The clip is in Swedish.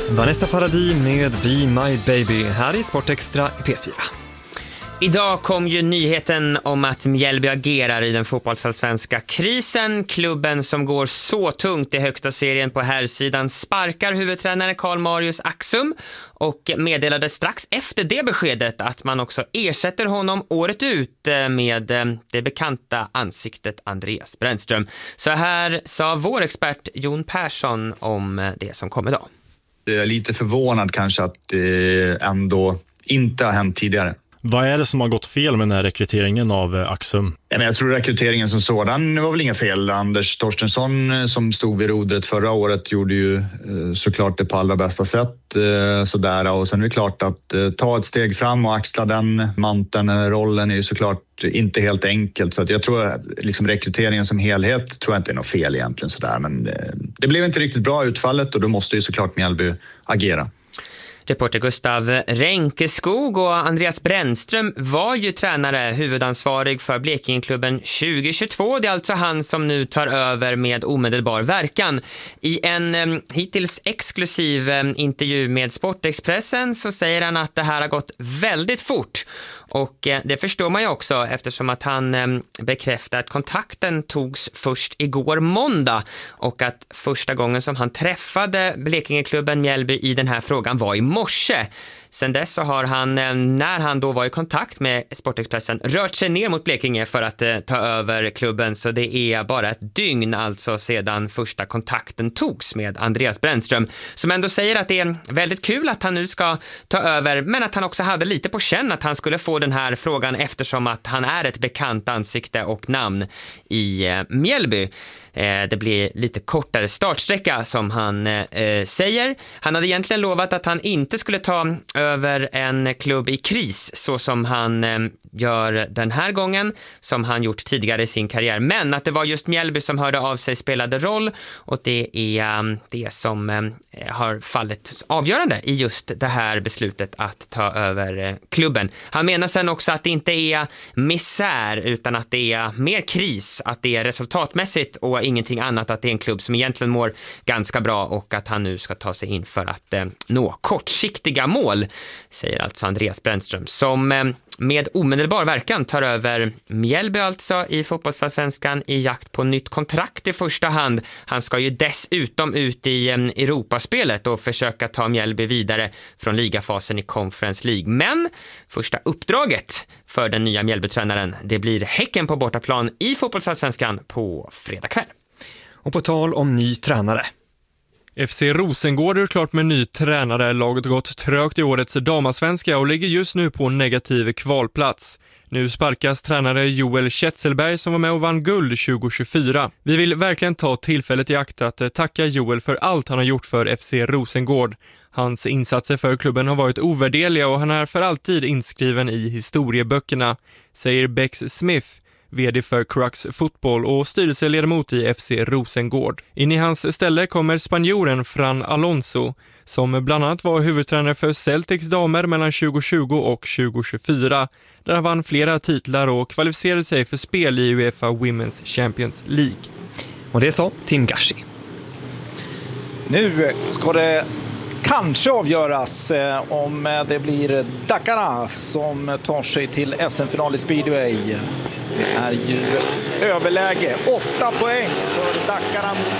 Vanessa Paradis med Be My Baby här i Sportextra i P4. Idag kom ju nyheten om att Mjällby agerar i den fotbollsallsvenska krisen. Klubben som går så tungt i högsta serien på herrsidan sparkar huvudtränare Karl-Marius Axum och meddelade strax efter det beskedet att man också ersätter honom året ut med det bekanta ansiktet Andreas Brännström. Så här sa vår expert Jon Persson om det som kom idag. Jag är lite förvånad kanske att det ändå inte har hänt tidigare. Vad är det som har gått fel med den här rekryteringen av Axum? Jag tror rekryteringen som sådan var väl inga fel. Anders Torstensson som stod vid rodret förra året gjorde ju såklart det på allra bästa sätt. Sådär. Och sen är det klart att ta ett steg fram och axla den manteln, rollen är ju såklart inte helt enkelt. Så att jag tror att liksom rekryteringen som helhet tror jag inte är något fel egentligen. Sådär. Men det blev inte riktigt bra utfallet och då måste ju såklart Mjällby agera. Reporter Gustav Ränkeskog och Andreas Brännström var ju tränare, huvudansvarig för Blekingeklubben 2022. Det är alltså han som nu tar över med omedelbar verkan. I en hittills exklusiv intervju med Sportexpressen så säger han att det här har gått väldigt fort. Och det förstår man ju också eftersom att han bekräftar att kontakten togs först igår måndag och att första gången som han träffade Blekingeklubben Mjällby i den här frågan var i morse. Sen dess så har han, när han då var i kontakt med Sportexpressen, rört sig ner mot Blekinge för att ta över klubben. Så det är bara ett dygn alltså sedan första kontakten togs med Andreas Brännström. Som ändå säger att det är väldigt kul att han nu ska ta över, men att han också hade lite på känn att han skulle få den här frågan eftersom att han är ett bekant ansikte och namn i Mjällby. Det blir lite kortare startsträcka som han säger. Han hade egentligen lovat att han inte skulle ta över en klubb i kris så som han gör den här gången, som han gjort tidigare i sin karriär. Men att det var just Mjällby som hörde av sig spelade roll och det är det som har fallit avgörande i just det här beslutet att ta över klubben. Han menar sen också att det inte är misär utan att det är mer kris, att det är resultatmässigt och ingenting annat, att det är en klubb som egentligen mår ganska bra och att han nu ska ta sig in för att nå kortsiktiga mål, säger alltså Andreas Brännström som med omedelbar verkan tar över Mjällby alltså i fotbollsallsvenskan i jakt på nytt kontrakt i första hand. Han ska ju dessutom ut i Europaspelet och försöka ta Mjällby vidare från ligafasen i Conference League. Men första uppdraget för den nya Mjällby-tränaren, det blir Häcken på bortaplan i fotbollsallsvenskan på fredag kväll. Och på tal om ny tränare. FC Rosengård är klart med ny tränare. Laget har gått trögt i årets damasvenska och ligger just nu på negativ kvalplats. Nu sparkas tränare Joel Kjetselberg som var med och vann guld 2024. Vi vill verkligen ta tillfället i akt att tacka Joel för allt han har gjort för FC Rosengård. Hans insatser för klubben har varit ovärderliga och han är för alltid inskriven i historieböckerna, säger Bex Smith, vd för Crux Fotboll och styrelseledamot i FC Rosengård. In i hans ställe kommer spanjoren Fran Alonso, som bland annat var huvudtränare för Celtics damer mellan 2020 och 2024, där han vann flera titlar och kvalificerade sig för spel i UEFA Women's Champions League. Och det sa Tim Gashi. Nu ska det kanske avgöras om det blir Dakar som tar sig till SM-final i Speedway. Det är ju överläge. 8 poäng för Dakar mot